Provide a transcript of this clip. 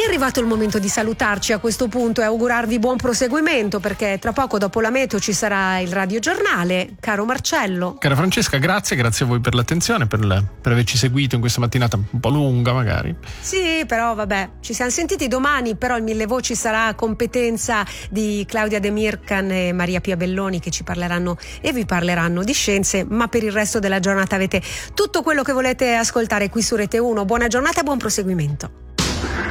arrivato il momento di salutarci a questo punto e augurarvi buon proseguimento, perché tra poco dopo la meteo ci sarà il radiogiornale. Caro Marcello. Cara Francesca, grazie a voi per l'attenzione, per averci seguito in questa mattinata un po' lunga magari. Sì, però vabbè, ci siamo sentiti domani, però il Mille Voci sarà a competenza di Claudia De Mircan e Maria Pia Belloni, che ci parleranno e vi parleranno di scienze, ma per il resto della giornata avete tutto quello che volete ascoltare qui su Rete 1. Buona giornata e buon proseguimento.